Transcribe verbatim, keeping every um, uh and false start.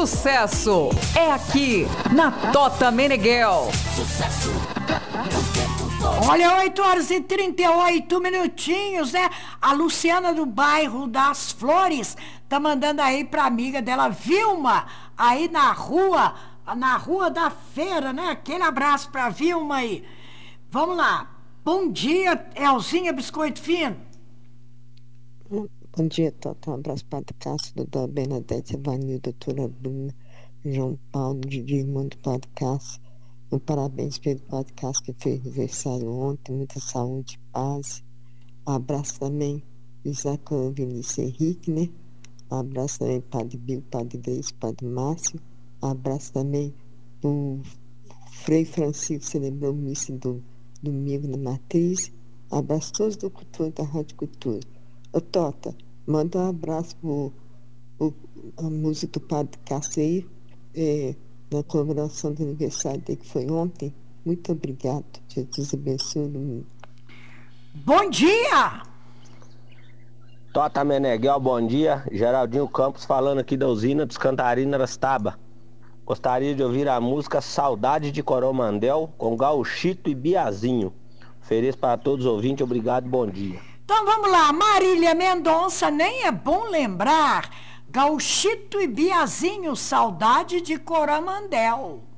sucesso é aqui na Tota Meneghel. Olha, oito horas e trinta e oito minutinhos, né? A Luciana do bairro das Flores tá mandando aí pra amiga dela, Vilma, aí na rua, na rua da feira, né? Aquele abraço pra Vilma aí. Vamos lá. Bom dia, Elzinha Biscoito Fino. Bom dia, Tota. Um abraço para o Cássio, doutora Bernadette, Evanil, doutora Bruna, João Paulo, Didi, Mundo Padre Cássio. Um parabéns pelo Padre Cássio que fez aniversário ontem, muita saúde, paz. Um abraço também Isaac Vinícius Henrique, né? Um abraço também Padre Bill, Padre Deis, Padre Márcio. Um abraço também o Frei Francisco, celebrou o missa do domingo na Matriz. Um abraço a todos do Cultura, da Rádio Cultura. Ô Tota, manda um abraço pro, pro a música do Padre Cássio aí, é, na comemoração do aniversário dele que foi ontem. Muito obrigado. Jesus abençoe o mundo. Bom dia! Tota Meneghel, bom dia. Geraldinho Campos falando aqui da usina dos Cantarina Arastaba. Gostaria de ouvir a música Saudade de Coromandel com Gauchito e Biazinho. Ofereço para todos os ouvintes, obrigado, bom dia. Então vamos lá, Marília Mendonça, nem é bom lembrar. Gauchito e Biazinho, Saudade de Coromandel.